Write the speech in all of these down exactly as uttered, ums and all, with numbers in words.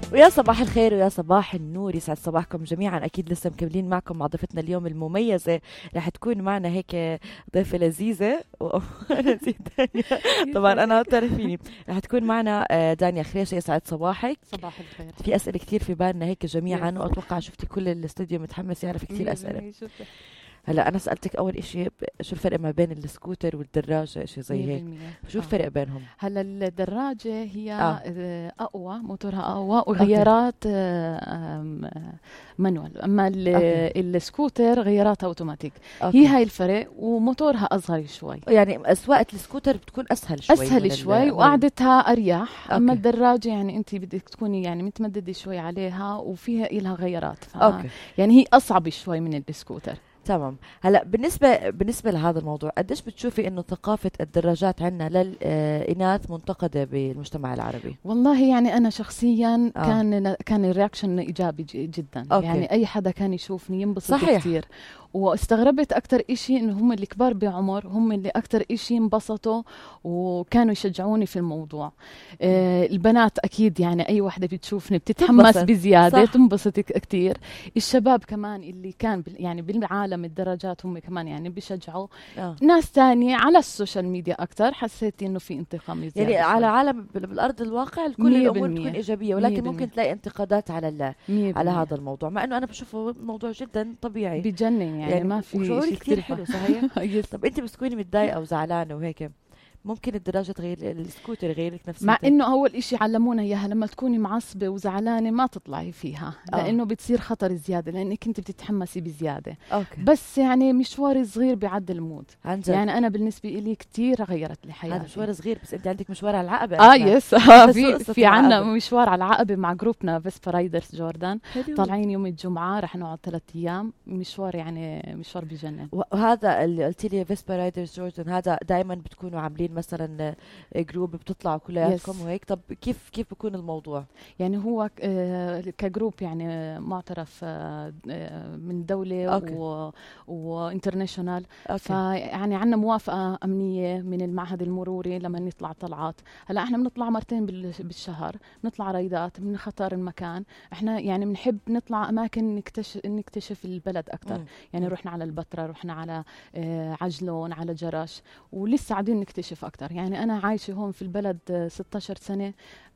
ويا صباح الخير ويا صباح النور، يسعد صباحكم جميعا. اكيد لسه مكملين معكم مع ضيفتنا اليوم المميزه، رح تكون معنا هيك ضيفه لذيذه وانا نسيت دانيا طبعا انا تعرفيني. رح تكون معنا دانيا خريشه. يسعد صباحك. صباح الخير. في اسئله كثير في بالنا هيك جميعا، واتوقع شفتي كل الاستوديو متحمس يعرف كثير اسئله. هلا انا سالتك اول إشي شو الفرق ما بين السكوتر والدراجه، شيء زي هيك، شو آه. الفرق بينهم؟ هلا الدراجه هي آه. اقوى، موتورها اقوى وغيارات مانوال، اما السكوتر غيارات اوتوماتيك. أوكي. هي هاي الفرق، وموتورها اصغر شوي، يعني سواقه السكوتر بتكون اسهل شوي اسهل شوي وقعدتها اريح. أوكي. اما الدراجه يعني انت بدك تكوني يعني متمدده شوي عليها، وفيها لها غيارات، يعني هي اصعب شوي من السكوتر. تمام. هلا بالنسبه بالنسبه لهذا الموضوع، قديش بتشوفي انه ثقافه الدراجات عندنا للاناث منتقده بالمجتمع العربي؟ والله يعني انا شخصيا آه. كان كان الرياكشن ايجابي جدا. أوكي. يعني اي حدا كان يشوفني ينبسط كثير، واستغربت أكتر إشي إنه هم اللي كبار بعمر هم اللي أكتر إشي انبسطوا وكانوا يشجعوني في الموضوع. آه البنات أكيد يعني أي واحدة بتشوفني بتتحمس بزيادة، تنبسط كتير. الشباب كمان اللي كان يعني بالعالم الدراجات هم كمان يعني بيشجعوا. آه. ناس تانية على السوشيال ميديا أكتر حسيت إنه في انتقام زيادة، يعني على عالم بالأرض الواقع كل الأمور تكون إيجابية، ولكن ممكن تلاقي انتقادات على على هذا الموضوع، مع إنه أنا بشوفه موضوع جدا طبيعي بجنن. يعني, يعني ما في شيء كثير حلو. صحيح. طب انت بتكوني متضايقه وزعلانه وهيك، ممكن الدراجة تغير، السكوتر يغير لك نفسيتك؟ مع انه اول اشي علمونا اياها لما تكوني معصبة وزعلانة ما تطلعي فيها. آه. لانه بتصير خطر زيادة، لانك انت بتتحمسي بزيادة. أوكي. بس يعني مشوار صغير بيعدل المود. عنجد. يعني انا بالنسبة لي كتير غيرت لي حياتي. هذا مشوار صغير، بس انت عندك مشوار على العقبة. اه يس. آه في في عنا مشوار على العقبة مع جروبنا فيسبا رايدرز جوردان. طالعين يوم الجمعة رح نقعد ثلاث ايام، مشوار يعني مشوار بجنن. وهذا اللي قلت لي فيسبا رايدرز جوردان، هذا دائما بتكونوا عاملين مثلا جروب بتطلعوا كلياتكم وهيك؟ طب كيف كيف بيكون الموضوع؟ يعني هو كجروب يعني معترف من دولة وانترناشونال، فيعني عندنا موافقة أمنية من المعهد المروري لما نطلع طلعات. هلا احنا بنطلع مرتين بالشهر، بنطلع رايدات، بنختار المكان. احنا يعني بنحب نطلع أماكن نكتشف نكتشف البلد أكتر. م. يعني رحنا على البتراء، رحنا على عجلون، على جرش، ولسه قاعدين نكتشف أكتر. يعني أنا عايشة هون في البلد ستة عشر سنة،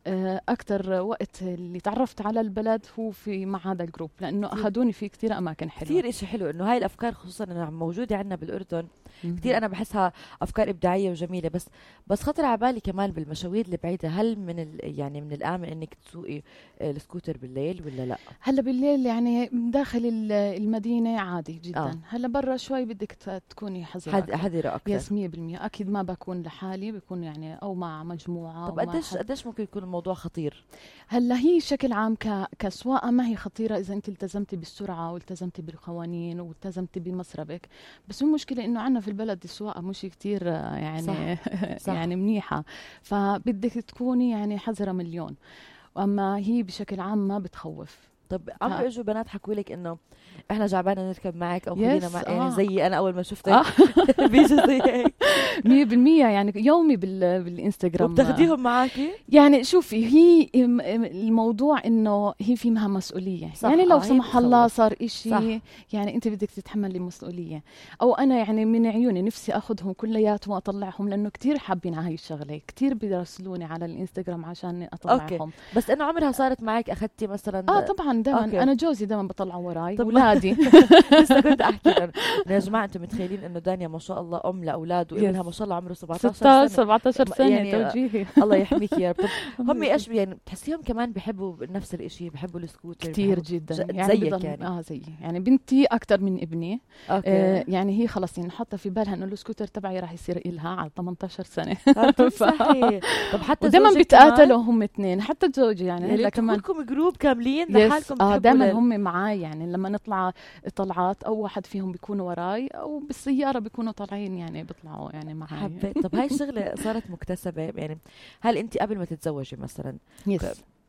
أكتر وقت اللي تعرفت على البلد هو في مع هذا الجروب، لأنه أخذوني في كتير أماكن حلوة. كتير إشي حلو إنه هاي الأفكار خصوصا إنها موجودة عندنا بالأردن. كتير أنا بحسها أفكار إبداعية وجميلة، بس بس خطر على بالي كمان بالمشاوير البعيدة، هل من ال يعني من الآمن إنك تسوقي السكوتر بالليل ولا لا؟ هلا بالليل يعني داخل المدينة عادي جدا. آه. هلا برا شوي بدك تكوني حذرة أكتر. حذرة أكتر. يس مية بالمية. أكيد ما بكون لحالي، بكون يعني أو مع مجموعة. طب قديش قديش ممكن يكون الموضوع خطير؟ هلا هي بشكل عام ك كسواقة ما هي خطيرة إذا أنت التزمتي بالسرعة والتزمتي بالقوانين والتزمتي بمسربك. بس المشكلة إنه عنا في البلد السواقة مش كتير يعني صح. صح. يعني منيحة، فبدك تكوني يعني حذرة مليون. أما هي بشكل عام ما بتخوف. طب عم اجوا بنات حكوا لك انه احنا جعبانه نركب معك او خلينا مع يعني زي انا اول ما شفتك آه. بيجوا زي هيك مية بالمية يعني يومي بال بالانستغرام. وبتاخديهم معاكي؟ يعني شوفي هي الموضوع انه هي في مها مسؤوليه. يعني لو سمح الله صار إشي صح. يعني انت بدك تتحملي مسؤوليه. او انا يعني من عيوني نفسي اخذهم كلياتهم واطلعهم، لانه كتير حابين على هاي الشغله، كتير بيرسلوني على الانستغرام عشان اطلعهم. أوكي. بس انه عمرها صارت معك اخذتي مثلا؟ اه طبعا دائما. انا جوزي دائما بطلعه وراي، اولادي. لسه كنت احكي لهم يا جماعه انتم متخيلين انه دانيا ما شاء الله ام لاولاد، وابنها ما شاء الله عمره سبعطعش سنه. سبعطعش سنه يعني توجيهي. الله يحميك يا رب. هم ايش يعني بتحسيهم كمان بيحبوا نفس الشيء، بيحبوا السكوتر كثير جدا يعني زيك يعني؟ اه زيي يعني. بنتي اكثر من ابني. أوكي. آه يعني هي خلص يعني حاطه في بالها انه السكوتر تبعي راح يصير إلها على ثمانية عشر سنه. صحيح. طب حتى دائما بيتقاتلوا هم اثنين، حتى زوجي يعني هلا كمان كلكم جروب كاملين لحالكم؟ اه دائما هم معي. يعني لما نطلع طلعات او واحد فيهم بيكون وراي او بالسياره بيكونوا طالعين يعني بيطلعوا يعني معي. حبيت. طب هاي الشغله صارت مكتسبه يعني؟ هل انت قبل ما تتزوجي مثلا يس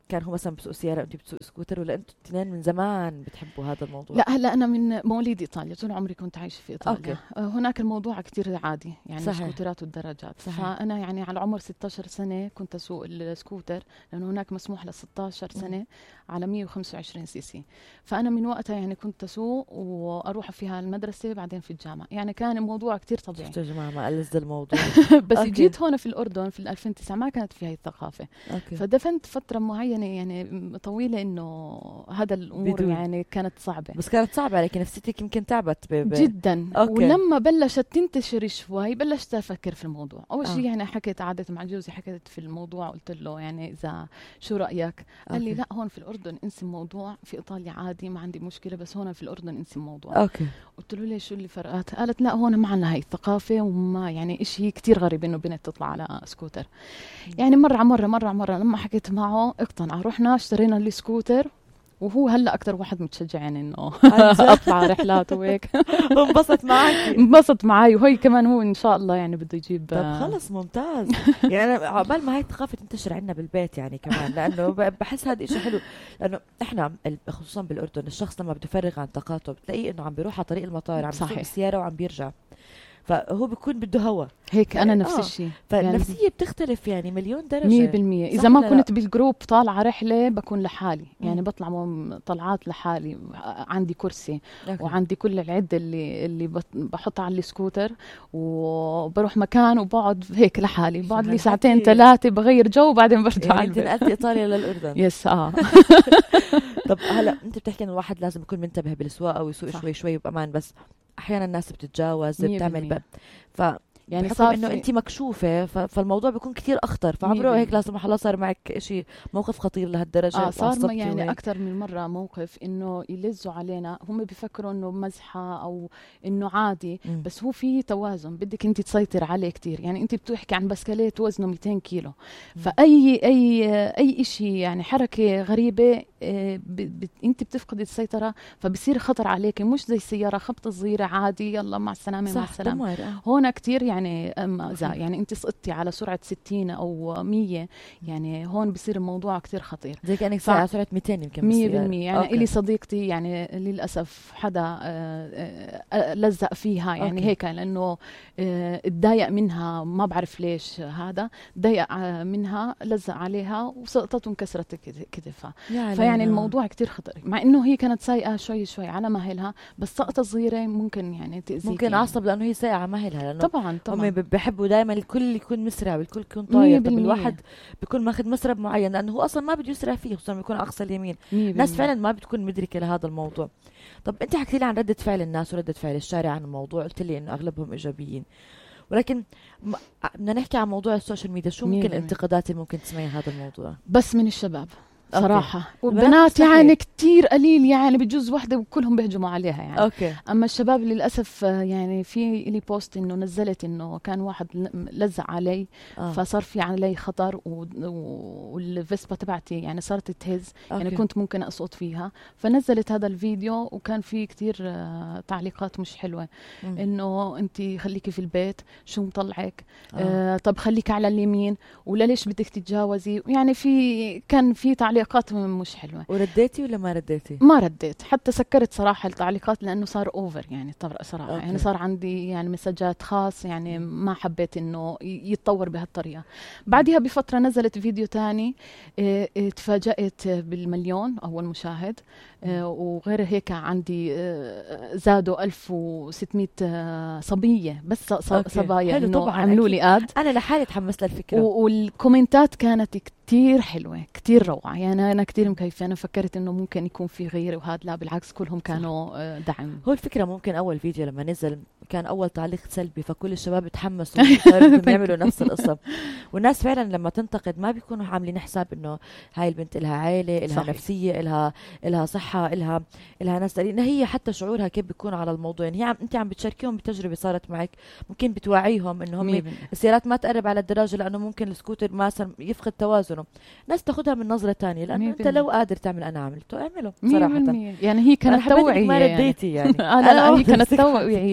كان هو مثلا بسوق سياره وانت بتسوق سكوتر، ولا انتوا الاثنين من زمان بتحبوا هذا الموضوع؟ لا هلا انا من مواليد ايطاليا، طول عمري كنت عايشه في ايطاليا. أوكي. هناك الموضوع كتير عادي يعني، صحيح. السكوترات والدراجات. صحيح. فانا يعني على عمر ستة عشر سنه كنت اسوق السكوتر، لانه هناك مسموح ل ستة عشر سنه م. على مية وخمسة وعشرين سي سي. فانا من وقتها يعني كنت اسوق واروح فيها المدرسه بعدين في الجامعه، يعني كان الموضوع كتير طبيعي. شفتوا يا جماعه ما ألذ الموضوع. بس أوكي. جيت هون في الاردن في ألفين وتسعة ما كانت في هاي الثقافه. أوكي. فدفنت فتره معينه يعني طويله انه هذا الامور بدون. يعني كانت صعبه. بس كانت صعبه عليك نفسيتك، يمكن تعبت ب... ب... جدا. أوكي. ولما بلشت تنتشر شوي بلشت افكر في الموضوع. اول آه. شيء يعني حكيت عادت مع جوزي، حكيت في الموضوع، قلت له يعني اذا شو رايك؟ قال لي أوكي. لا هون في الاردن انسي الموضوع، في ايطاليا عادي ما عندي مشكله، بس هون في الاردن انسي الموضوع. اوكي. قلت له ليش شو اللي فرقات؟ قالت لا هون ما عندنا هاي الثقافه، وما يعني شيء كتير غريب انه بنت تطلع على سكوتر. يعني مره مره مره مره لما حكيت معه اقتنع، رحنا اشترينا السكوتر، وهو هلا اكثر واحد متشجع يعني انه اطلع رحلات وهيك. انبسط معك. انبسط معي، وهي كمان هو ان شاء الله يعني بده يجيب. طب خلص ممتاز. يعني انا عقبال ما هاي الثقافه تنتشر عندنا بالبيت يعني كمان، لانه بحس هذا شيء حلو، لانه احنا خصوصا بالاردن الشخص لما بده يفرغ عن طاقاته بتلاقيه انه عم بيروح على طريق المطار، عم بيسوق السياره وعم بيرجع، فهو بيكون بده هوا هيك. انا نفس آه. الشيء. فالنفسية يعني بتختلف يعني مليون درجة. مية بالمية. إذا ما كنت بالجروب طالعة رحلة بكون لحالي، يعني بطلع طلعات لحالي، عندي كرسي أوكي. وعندي كل العدة اللي اللي بحطها على السكوتر، وبروح مكان وبقعد هيك لحالي، بقعد لي ساعتين ثلاثة بغير جو وبعدين برجع يعني انت نقلت إيطاليا للأردن. يس اه. طب هلا انت بتحكي ان الواحد لازم يكون منتبه بالسواقة ويسوق شوي شوي بأمان، بس احيانا الناس بتتجاوز بتعمل بقى، ف يعني صار انه انت مكشوفه، فالموضوع بيكون كتير اخطر، فعمره هيك لا سمح الله صار معك شيء موقف خطير لهالدرجه؟ اه صار يعني اكثر من مره موقف انه يلزوا علينا، هم بيفكروا انه مزحه او انه عادي، م. بس هو في توازن بدك انت تسيطر عليه كتير. يعني انت بتحكي عن بسكليت وزنه مئتين كيلو، م. فاي اي اي شيء يعني حركه غريبه ب ب انت بتفقدي السيطره، فبصير خطر عليك، مش زي السياره خبطه صغيره عادي يلا مع السلامه مع السلامه. آه. هون كتير يعني مأزا، يعني انت سقطتي على سرعه ستين او مية، يعني هون بصير الموضوع كتير خطير. زي كانك ف... على سرعه مئتين يمكن مية بالمية. يعني أوكي. إلي صديقتي يعني للاسف حدا لزق فيها يعني أوكي. هيك لانه اتضايق منها، ما بعرف ليش، هذا ضايق منها لزق عليها وسقطت وانكسرت كتفها. فيعني الموضوع كتير خطر، مع انه هي كانت سايقه شوي شوي على مهلها، بس سقطه صغيره ممكن يعني تاذيك، ممكن يعني. عصب لانه هي سايقه على مهلها، لانه طبعا طبعا هم بحبوا دائما الكل يكون مسرع والكل يكون طاير. طب الواحد بيكون ماخذ مسرب معين لانه هو اصلا ما بده يسرع فيه، خصوصا بيكون اقصى اليمين. الناس فعلا ما بتكون مدركه لهذا الموضوع. طب انت حكيتي لي عن رده فعل الناس ورده فعل الشارع عن الموضوع، قلت لي انه اغلبهم ايجابيين، ولكن بدنا نحكي عن موضوع السوشيال ميديا. شو ممكن الانتقادات اللي ممكن تسمعي هذا الموضوع؟ بس من الشباب صراحة أوكي. والبنات يعني كتير قليل، يعني بجوز واحدة وكلهم بيهجموا عليها يعني. أوكي. أما الشباب للأسف يعني في لي بوست إنه نزلت إنه كان واحد لزق علي آه. فصار في علي خطر، والفيسبا تبعتي يعني صارت تهز، أوكي. يعني كنت ممكن أسقط فيها، فنزلت هذا الفيديو وكان في كتير تعليقات مش حلوة، م. إنه أنتي خليكي في البيت، شو مطلعك، آه. آه طب خليكي على اليمين، ولا ليش بدك تتجاوزي، يعني في كان في تعليقات مش حلوة. ورديتي ولا ما رديتي؟ ما رديت، حتى سكرت صراحة التعليقات لأنه صار أوفر يعني صراحة. أوكي. يعني صار عندي يعني مسجات خاص، يعني ما حبيت إنه يتطور بهالطريقة. بعدها بفترة نزلت فيديو تاني، اه اه تفاجأت بالمليون أول مشاهد، اه وغير هيك عندي اه زادوا ألف وستمية اه صبية، بس صبايا إنه عملوا لي آد. أنا لحالي تحمست للفكرة، والكومنتات كانت كتير حلوة كتير روعة، يعني أنا كتير مكيفة. أنا فكرت إنه ممكن يكون في غير، وهذا لا بالعكس كلهم كانوا دعم. هو الفكرة ممكن أول فيديو لما نزل كان أول تعليق سلبي، فكل الشباب تحمسوا يعملوا نفس القصة. والناس فعلا لما تنتقد ما بيكونوا عاملين حساب إنه هاي البنت إلها عائلة، إلها صحيح. نفسية، إلها إلها صحة، إلها إلها ناس، لأن هي حتى شعورها كيف بيكون على الموضوع. يعني هي عم أنت عم بتشاركيهم بتجربة صارت معك، ممكن بتوعيهم إنهم السيارات ما تقرب على الدراجة لأنه ممكن السكوتر ما يفقد توازنه. ناس تاخدها من نظرة تانية، لأنه أنت لو قادر تعمل أنا عملته اعمله صراحة. يعني هي كانت توعية، ما رديتي يعني. يعني. آه لا لا هي كانت توعية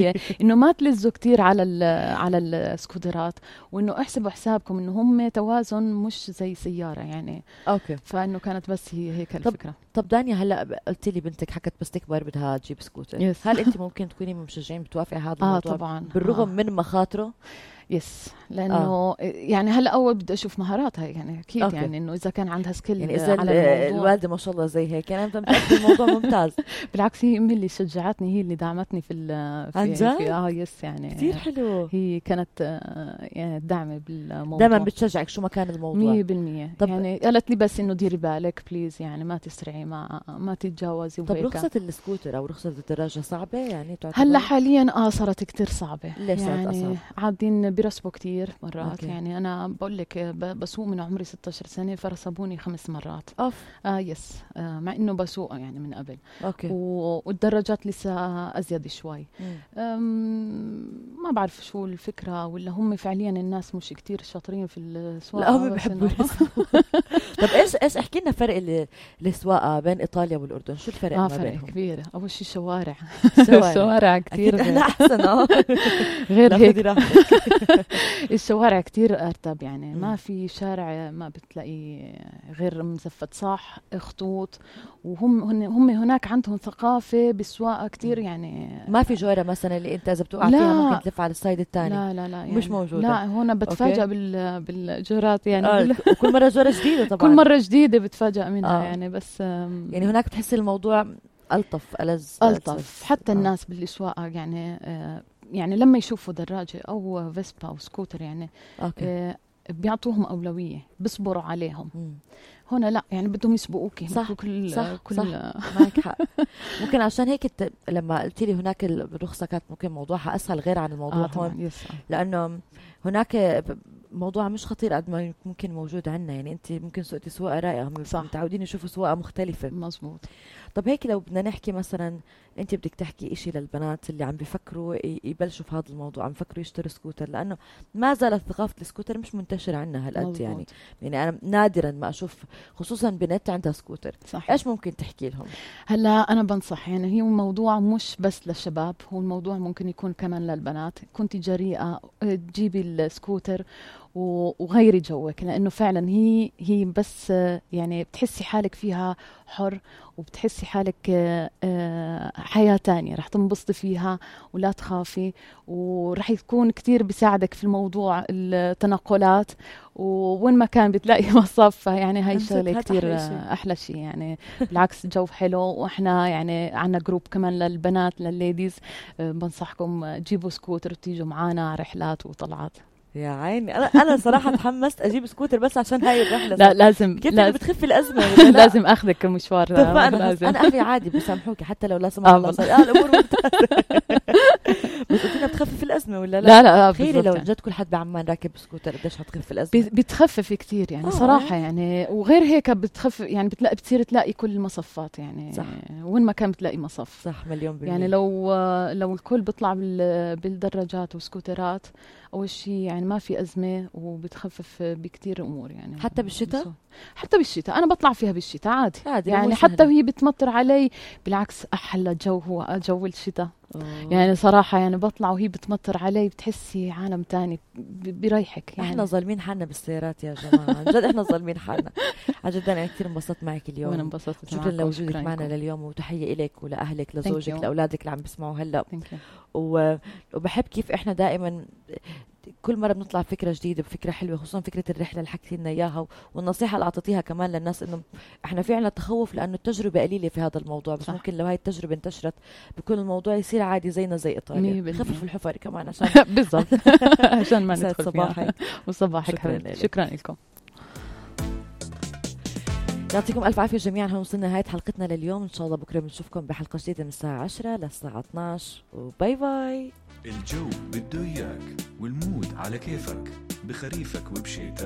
انه ما تلزوا كتير على ال على السكوترات، وانه احسبوا حسابكم انه هم توازن مش زي سياره يعني. اوكي. فانه كانت بس هي هيك طب الفكره. طب دانيا، هلا قلت لي بنتك حكت بس تكبر بدها تجيب سكوتر. يس. هل انت ممكن تكوني من مشجعين بتوافقي هذا اه الموضوع طبعا بالرغم آه. من مخاطره؟ يس، لانه آه. يعني هلا اول بدي اشوف مهاراتها يعني اكيد. أوكي. يعني انه اذا كان عندها سكيل يعني اذا على الموضوع. الوالده ما شاء الله زي هيك يعني متاكده الموضوع ممتاز. بالعكس هي امي اللي شجعتني، هي اللي دعمتني في ال في, في اه يس يعني كثير حلو. هي كانت آه يعني دعمه بالموضوع، دائما بتشجعك شو ما كان الموضوع. مية بالمية. يعني قالت لي بس انه ديري بالك بليز، يعني ما تسرعي، ما ما تتجاوزي. طب رخصه السكوتر او رخصه الدراجه صعبه يعني تعتبر؟ هلا حاليا اه صارت كتير صعبه. ليش يعني صارت أصعب؟ عادين بيرسبوا كتير مرات. أوكي. يعني انا بقول لك بسوق من عمري ستة عشر سنه، فرسبوني خمس مرات. اوف. اه يس آه مع انه بسوق يعني من قبل. اوكي. والدراجات لسه ازيد شوي. ما بعرف شو الفكره، ولا هم فعليا الناس مش كتير شاطرين في السواقه؟ لا هم بيحبوا. طب ايش ايش احكي لنا فرق السواقه بين ايطاليا والاردن؟ شو الفرق آه ما فرق بينهم؟ كبير. اول شيء شوارع. الشوارع, الشوارع كتير احنا احسن. اه غير هيك. الشوارع كتير ارتب يعني. ما في شارع ما بتلاقي غير مزفت صح خطوط. وهم هم هناك عندهم ثقافه بالسواقه كتير يعني. ما في جويره مثلا اللي انت اذا بتوقع فيها ممكن تلف على السايد الثاني؟ لا لا لا يعني مش موجوده. لا هون بتفاجئ بال بالجورات يعني. آه. بال... وكل مره جوره جديده طبعا. كل مره جديده بتفاجئ منها. آه. يعني بس يعني هناك بتحس الموضوع الطف ألذ الطف. حتى آه. الناس بالسواقه يعني آه يعني لما يشوفوا دراجه او فيسبا او سكوتر يعني أوكي. آه بيعطوهم اولويه، بيصبروا عليهم. مم. هنا لا يعني بدهم يسبقوكي. صح كل صح, كل صح. معك حق. ممكن عشان هيك الت... لما قلت لي هناك الرخصه كانت ممكن موضوعها اسهل غير عن الموضوع. آه هون لانه هناك موضوع مش خطير قد ما ممكن موجود عندنا. يعني انت ممكن سوقتي سواقه رايقه، هم متعودين يشوفوا سواقه مختلفه. مزبوط. طب هيك لو بدنا نحكي مثلا، انت بدك تحكي اشي للبنات اللي عم بيفكروا يبلشوا في هذا الموضوع، عم بيفكروا يشتروا سكوتر، لانه ما زالت ثقافه السكوتر مش منتشره عندنا هالقد. يعني يعني انا نادرا ما اشوف خصوصا بنت عندها سكوتر. صح. ايش ممكن تحكي لهم؟ هلا انا بنصح يعني هي الموضوع مش بس للشباب، هو الموضوع ممكن يكون كمان للبنات. كنتي جريئه تجيبي السكوتر وغيري جوك، لانه فعلا هي هي بس يعني بتحسي حالك فيها حر، وبتحسي حالك حياة تانية رح تنبسطي فيها ولا تخافي. ورح يكون كتير بيساعدك في الموضوع التنقلات، وين ما كان بتلاقي مصف. يعني هاي شغلة كتير أحلى شيء يعني. بالعكس جو حلو. وإحنا يعني عنا جروب كمان للبنات للليديز، بنصحكم تجيبوا سكوتر وتيجوا معانا رحلات وطلعات. يا عيني انا انا صراحه تحمست اجيب سكوتر بس عشان هاي الرحله. لا لازم كيف لازم بتخفي الازمه؟ لازم اخذك مشوار. لازم. انا اخي عادي بسامحوكي حتى لو لا سمح الله صار اه الامور ممتازه. بس قلت لنا بتخفف الازمه ولا لا؟ لا لا تخيلي لو جد كل حد بعمان راكب سكوتر قديش حتخف الازمه. بتخفف كتير يعني. آه صراحه يعني. وغير هيك بتخفف يعني بتلاقي بتصير تلاقي كل المصفات يعني. صح. وين ما كان بتلاقي مصف. صح مليون بالمية. يعني لو لو الكل بيطلع بالدراجات والسكوترات اول شيء يعني ما في ازمه، وبتخفف بكتير امور يعني. حتى بالشتاء؟ حتى بالشتاء انا بطلع فيها بالشتاء عادي, عادي يعني حتى وهي بتمطر علي. بالعكس احلى جو هو جو الشتاء. يعني صراحة يعني بطلع وهي بتمطر علي بتحسي عالم تاني بريحك يعني. احنا ظالمين حالنا بالسيارات يا جماعة. عن جد احنا ظالمين حالنا. عن جد انا كثير انبسطت معك اليوم. وانا انبسطت. شكرا لوجودك معنا لليوم، وتحية إليك ولأهلك لزوجك لأولادك اللي عم بيسمعوا هلا. و... وبحب كيف احنا دائما كل مرة بنطلع فكرة جديدة بفكرة حلوة، خصوصا فكرة الرحلة اللي حكيتي لنا إياها، والنصيحة اللي أعطيتيها كمان للناس إنه إحنا في عنا تخوف لأنه التجربة قليلة في هذا الموضوع. بس صح. ممكن لو هاي التجربة انتشرت بكل الموضوع يصير عادي زينا زي إيطاليا. خففوا الحفر كمان عشان بالضبط عشان ما ندخل صباحك. وصباحك حبيبي. شكرا لكم. يعطيكم ألف عافية جميعا. هون وصلنا نهاية حلقتنا لليوم. إن شاء الله بكرة بنشوفكم بحلقة جديدة من الساعة عشرة للساعة اثناشر، وباي باي. الجو بده إياك والمود على كيفك، بخريفك وبشيتك.